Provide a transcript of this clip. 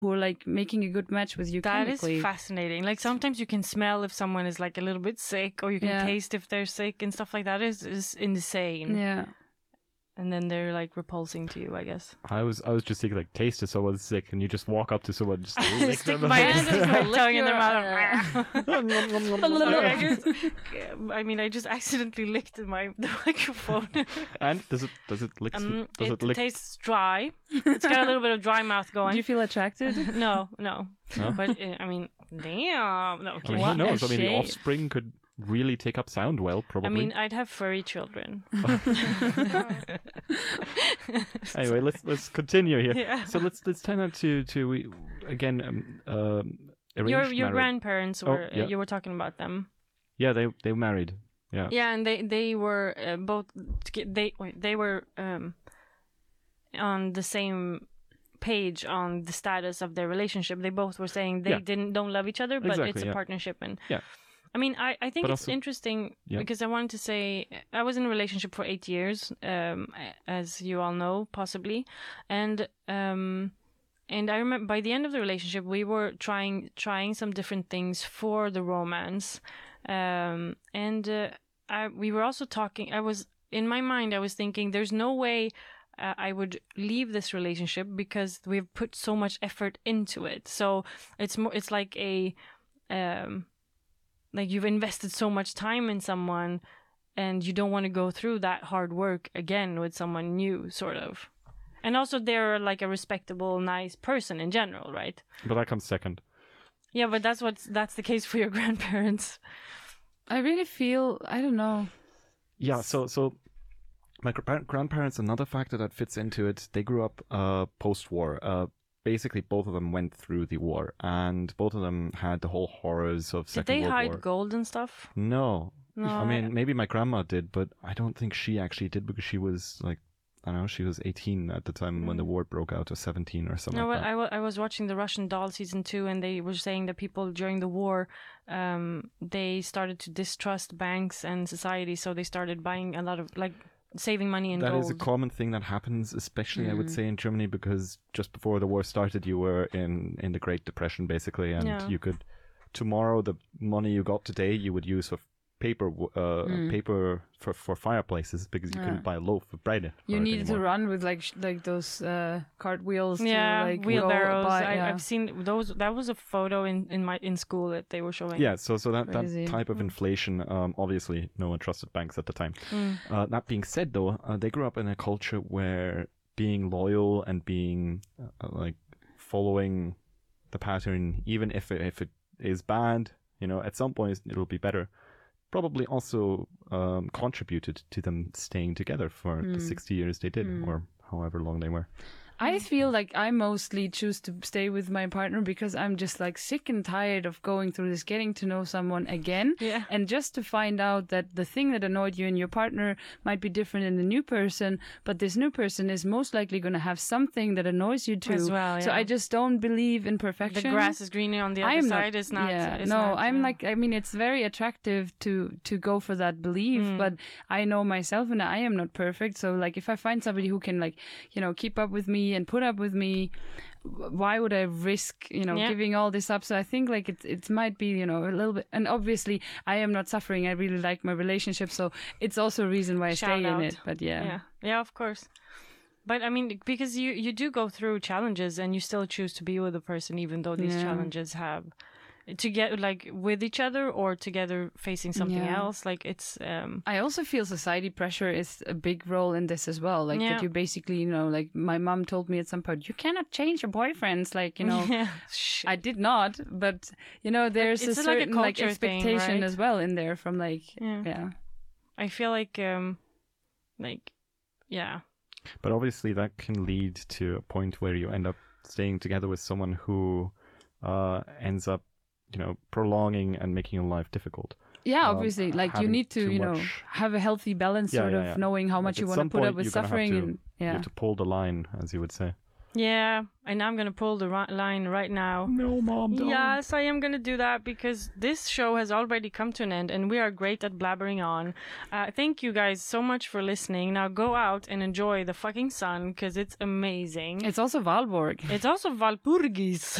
who are like making a good match with you chemically. That is fascinating. Like sometimes you can smell if someone is like a little bit sick, or you can taste if they're sick and stuff like that. Is insane. Yeah. And then they're like repulsing to you, I guess. I was just thinking like taste if someone's sick and you just walk up to someone and just lick Stick them. my hand and my tongue in their mouth. I just accidentally licked the microphone. And does it lick? It tastes dry. It's got a little bit of dry mouth going. Do you feel attracted? No. But damn. No, okay. Who knows? The offspring could really take up sound well, probably. I'd have furry children. Anyway, let's continue here. Yeah. So let's turn out to again arranged your marriage. grandparents were you were talking about them. Yeah, they married. Yeah. Yeah, and they were both they were on the same page on the status of their relationship. They both were saying they don't love each other, but it's a partnership. And I think it's also interesting because I wanted to say I was in a relationship for 8 years, as you all know, possibly. And I remember by the end of the relationship, we were trying some different things for the romance. We were also talking, in my mind, I was thinking there's no way I would leave this relationship because we've put so much effort into it. So it's like like you've invested so much time in someone and you don't want to go through that hard work again with someone new, sort of. And also they're like a respectable, nice person in general, right? But that comes second. Yeah, but that's the case for your grandparents. I really feel, I don't know. Yeah, so my grandparents, another factor that fits into it, they grew up post-war. Basically, both of them went through the war, and both of them had the whole horrors of Second World War. Did they hide gold and stuff? No. I mean, maybe my grandma did, but I don't think she actually did because she was like, I don't know, she was 18 at the time when the war broke out, or 17 or something like that. I was watching the Russian Doll season 2, and they were saying that people during the war, they started to distrust banks and society, so they started buying a lot of, like, saving money in gold. That is a common thing that happens, especially I would say in Germany, because just before the war started, you were in the Great Depression basically, and you could, tomorrow, the money you got today, you would use for paper for fireplaces because you couldn't buy a loaf of bread. You needed to run with like those cartwheels. Yeah, to, like, wheelbarrows. I've seen those. That was a photo in school that they were showing. Yeah, so that type of inflation. Obviously, no one trusted banks at the time. That being said, though, they grew up in a culture where being loyal and being like following the pattern, even if it is bad, at some point it'll be better. Probably also contributed to them staying together for the 60 years they did, or however long they were. I feel like I mostly choose to stay with my partner because I'm just like sick and tired of going through this, getting to know someone again. Yeah. And just to find out that the thing that annoyed you in your partner might be different in the new person, but this new person is most likely going to have something that annoys you too. As well, yeah. So I just don't believe in perfection. The grass is greener on the other side. It's not. It's very attractive to go for that belief, but I know myself and I am not perfect. So like if I find somebody who can like, keep up with me and put up with me, why would I risk, giving all this up? So I think like it might be, a little bit, and obviously I am not suffering. I really like my relationship. So it's also a reason why I stay in it. But yeah, of course. But I mean, because you do go through challenges and you still choose to be with a person, even though these challenges have to get like with each other or together facing something else. Like it's I also feel society pressure is a big role in this as well, like that you basically like my mom told me at some point, you cannot change your boyfriends, like I did not, but there's a certain like expectation thing, right? As well in there from like I feel like but obviously that can lead to a point where you end up staying together with someone who ends up prolonging and making your life difficult. Yeah, obviously, like you need to, have a healthy balance, knowing how much you want to put up with suffering. You have to pull the line, as you would say. Yeah, and I'm gonna pull the line right now. No, Mom, don't. Yes, I am gonna do that because this show has already come to an end and we are great at blabbering on. Thank you guys so much for listening. Now go out and enjoy the fucking sun because it's amazing. It's also Valborg. It's also Valpurgis.